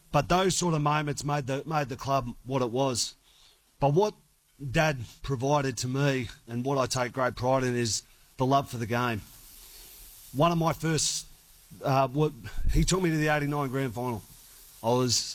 But those sort of moments made the club what it was. But what Dad provided to me, and what I take great pride in, is the love for the game. One of my first, he took me to the '89 grand final. I was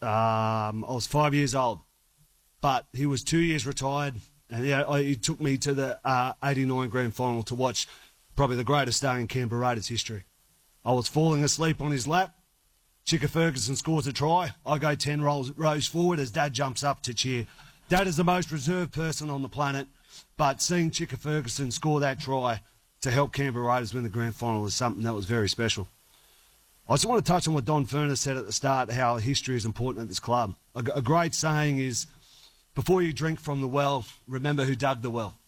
5 years old, but he was 2 years retired, and he took me to the '89 grand final to watch probably the greatest day in Canberra Raiders history. I was falling asleep on his lap. Chicka Ferguson scores a try. I go 10 rows forward as Dad jumps up to cheer. Dad is the most reserved person on the planet, but seeing Chicka Ferguson score that try to help Canberra Raiders win the grand final is something that was very special. I just want to touch on what Don Furness said at the start, how history is important at this club. A great saying is, before you drink from the well, remember who dug the well.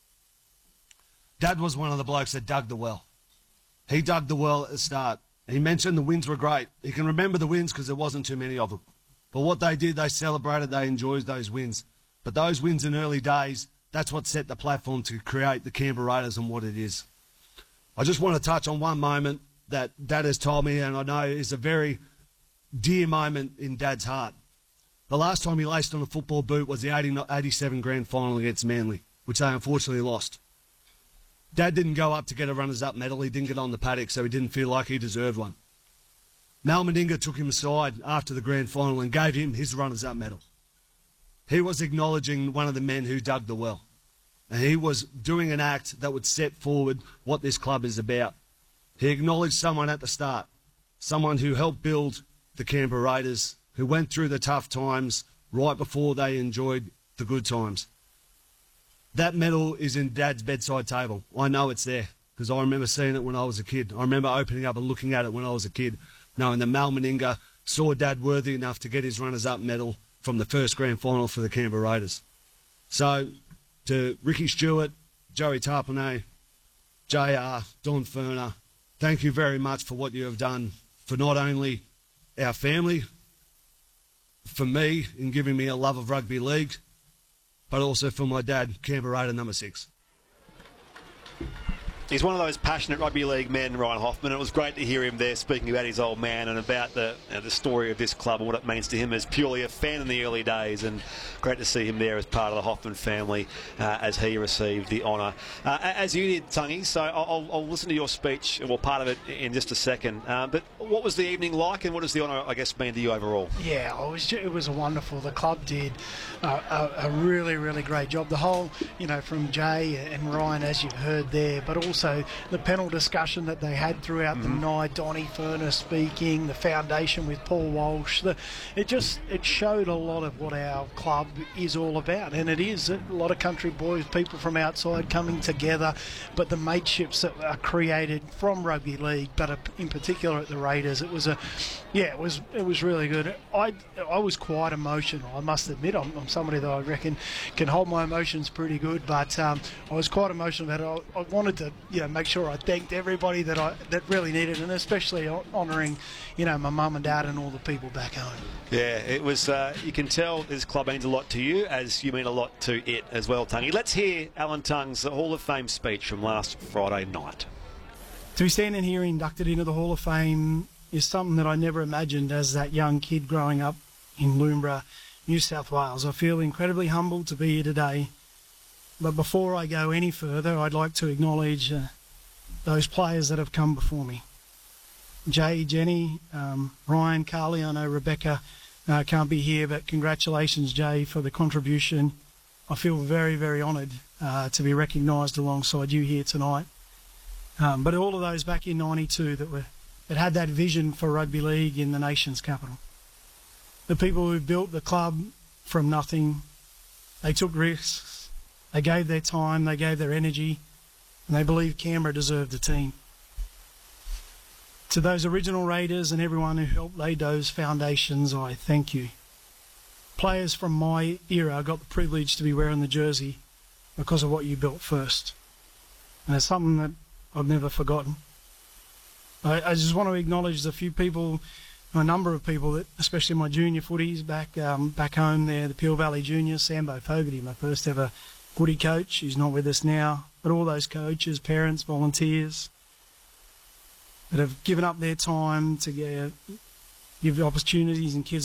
Dad was one of the blokes that dug the well. He dug the well at the start. He mentioned the wins were great. He can remember the wins because there wasn't too many of them. But what they did, they celebrated, they enjoyed those wins. But those wins in early days, that's what set the platform to create the Canberra Raiders and what it is. I just want to touch on one moment that Dad has told me, and I know is a very dear moment in Dad's heart. The last time he laced on a football boot was the 87 grand final against Manly, which they unfortunately lost. Dad didn't go up to get a runners-up medal. He didn't get on the paddock, so he didn't feel like he deserved one. Mal Meninga took him aside after the grand final and gave him his runners-up medal. He was acknowledging one of the men who dug the well. And he was doing an act that would set forward what this club is about. He acknowledged someone at the start, someone who helped build the Canberra Raiders, who went through the tough times right before they enjoyed the good times. That medal is in Dad's bedside table. I know it's there because I remember seeing it when I was a kid. I remember opening up and looking at it when I was a kid, knowing that Mal Meninga saw Dad worthy enough to get his runners-up medal from the first grand final for the Canberra Raiders. So, to Ricky Stewart, Joey Tarpanay, JR, Don Furner, thank you very much for what you have done for not only our family, for me in giving me a love of rugby league, but also for my dad, Canberra Raider number 6. He's one of those passionate rugby league men, Ryan Hoffman. It was great to hear him there speaking about his old man and about the story of this club and what it means to him as purely a fan in the early days. And great to see him there as part of the Hoffman family as he received the honour. As you did, Tungy, so I'll listen to your speech, well, part of it in just a second. But what was the evening like, and what does the honour, I guess, mean to you overall? Yeah, it was wonderful. The club did a really, really great job. The whole, from Jay and Ryan, as you've heard there, but also the panel discussion that they had throughout the night, Donnie Furness speaking, the foundation with Paul Walsh, it showed a lot of what our club is all about, and it is a lot of country boys, people from outside coming together, but the mateships that are created from rugby league, but in particular at the Raiders, it was really good. I was quite emotional, I must admit. I'm somebody that I reckon can hold my emotions pretty good, but I was quite emotional about it. I wanted to make sure I thanked everybody that really needed it, and especially honouring my mum and dad and all the people back home. Yeah, it was. You can tell this club means a lot to you, as you mean a lot to it as well, Tungy. Let's hear Alan Tung's Hall of Fame speech from last Friday night. To be standing here inducted into the Hall of Fame is something that I never imagined as that young kid growing up in Loombra, New South Wales. I feel incredibly humbled to be here today. But before I go any further, I'd like to acknowledge those players that have come before me. Jay, Jenny, Ryan, Carly, I know Rebecca can't be here, but congratulations, Jay, for the contribution. I feel very, very honoured to be recognised alongside you here tonight. But all of those back in '92 that had that vision for rugby league in the nation's capital. The people who built the club from nothing, they took risks, they gave their time, they gave their energy, and they believed Canberra deserved a team. To those original Raiders and everyone who helped lay those foundations, I thank you. Players from my era got the privilege to be wearing the jersey because of what you built first. And it's something that I've never forgotten. I just want to acknowledge a number of people, that, especially my junior footies back home there, the Peel Valley Juniors, Sambo Fogarty, my first ever footy coach, who's not with us now, but all those coaches, parents, volunteers that have given up their time to give opportunities and kids